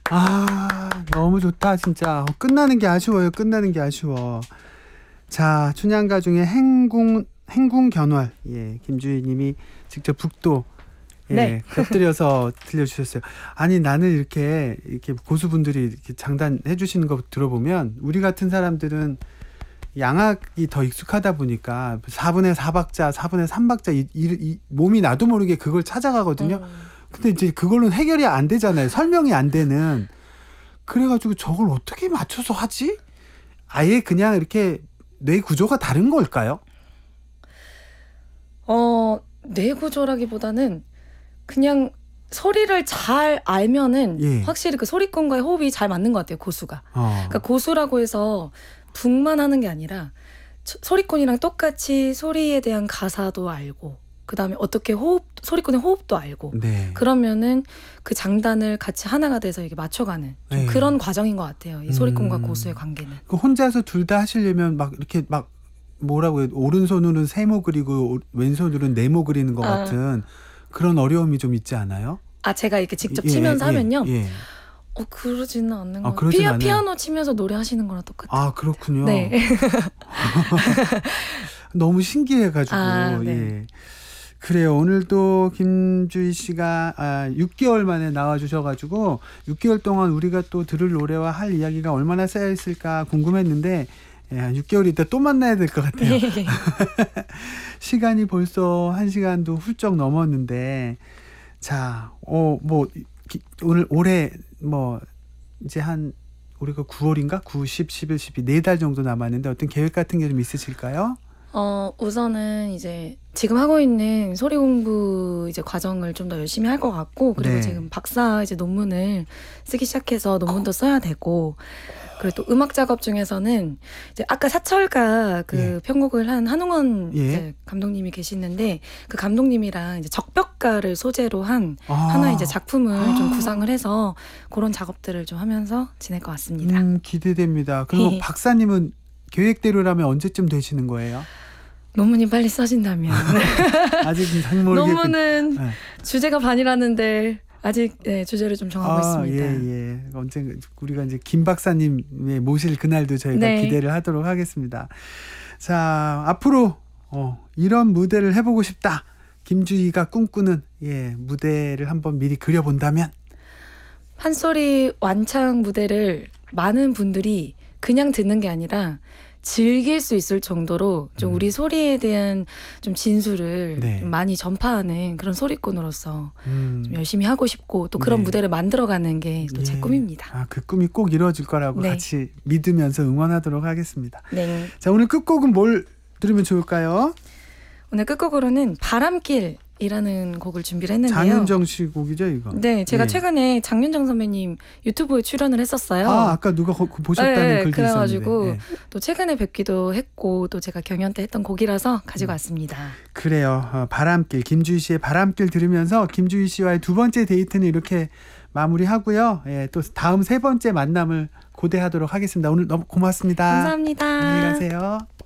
너무 좋다 진짜. 끝나는 게 아쉬워요. 끝나는 게 아쉬워. 자, 춘향가 중에 행궁 견활. 예, 김주희님이 직접 북도 네. 곁들여서 들려주셨어요. 아니 나는 이렇게 고수분들이 이렇게 장단해 주시는 거 들어보면 우리 같은 사람들은 양악이 더 익숙하다 보니까 4분의 4박자, 4분의 3박자 이 몸이 나도 모르게 그걸 찾아가거든요. 근데 이제 그걸로는 해결이 안 되잖아요. 설명이 안 되는. 그래가지고 저걸 어떻게 맞춰서 하지? 아예 그냥 이렇게 뇌 구조가 다른 걸까요? 뇌 구조라기보다는 그냥 소리를 잘 알면은 예. 확실히 그 소리꾼과의 호흡이 잘 맞는 것 같아요, 고수가. 그러니까 고수라고 해서 북만 하는 게 아니라 소리꾼이랑 똑같이 소리에 대한 가사도 알고 그다음에 어떻게 소리꾼의 호흡도 알고 네. 그러면은 그 장단을 같이 하나가 돼서 이렇게 맞춰가는 좀 네. 그런 과정인 것 같아요. 이 소리꾼과 고수의 관계는. 그 혼자서 둘 다 하시려면 막 이렇게 막 뭐라고 해요? 오른손으로는 세모 그리고 왼손으로는 네모 그리는 것 같은 그런 어려움이 좀 있지 않아요? 제가 이렇게 직접 치면서 하면요. 예. 그러지는 않는 것 그러진 같아요. 않아요? 피아노 치면서 노래하시는 거랑 똑같아요. 그렇군요. 네. 너무 신기해가지고. 네. 예. 그래요. 오늘도 김주희 씨가 6개월 만에 나와주셔가지고 6개월 동안 우리가 또 들을 노래와 할 이야기가 얼마나 쌓여 있을까 궁금했는데 6개월 있다 또 만나야 될 것 같아요. 시간이 벌써 1시간도 훌쩍 넘었는데 자, 오늘 올해 이제 우리가 9월인가? 9, 10, 11, 12 4달 정도 남았는데 어떤 계획 같은 게 좀 있으실까요? 우선은 이제 지금 하고 있는 소리 공부 이제 과정을 좀 더 열심히 할 것 같고 그리고 네. 지금 박사 이제 논문을 쓰기 시작해서 논문도 써야 되고 그리고 또 음악 작업 중에서는 이제 아까 사철가 그 편곡을 한 한웅원 이제 감독님이 계시는데 그 감독님이랑 이제 적벽가를 소재로 한 하나 이제 작품을 좀 구상을 해서 그런 작업들을 좀 하면서 지낼 것 같습니다. 기대됩니다. 그리고 박사님은 계획대로라면 언제쯤 되시는 거예요? 논문이 빨리 써진다면. 아직 잘 모르겠고. 논문은 주제가 반이라는데 아직 주제를 좀 정하고 있습니다. 예. 언젠가 우리가 이제 김 박사님 모실 그날도 저희가 기대를 하도록 하겠습니다. 자, 앞으로 이런 무대를 해보고 싶다. 김주희가 꿈꾸는 무대를 한번 미리 그려본다면? 판소리 완창 무대를 많은 분들이 그냥 듣는 게 아니라 즐길 수 있을 정도로 좀 우리 소리에 대한 좀 진수를 좀 많이 전파하는 그런 소리꾼으로서 좀 열심히 하고 싶고 또 그런 무대를 만들어가는 게 또 제 꿈입니다. 그 꿈이 꼭 이루어질 거라고 같이 믿으면서 응원하도록 하겠습니다. 네. 자, 오늘 끝곡은 뭘 들으면 좋을까요? 오늘 끝곡으로는 바람길이라는 곡을 준비를 했는데요. 장윤정 씨 곡이죠, 이거? 네, 제가 최근에 장윤정 선배님 유튜브에 출연을 했었어요. 아까 누가 보셨다는 글도 그래가지고 있었는데. 또 최근에 뵙기도 했고 또 제가 경연 때 했던 곡이라서 가지고 왔습니다. 그래요. 바람길, 김주희 씨의 바람길 들으면서 김주희 씨와의 두 번째 데이트는 이렇게 마무리하고요. 또 다음 세 번째 만남을 고대하도록 하겠습니다. 오늘 너무 고맙습니다. 감사합니다. 안녕히 가세요.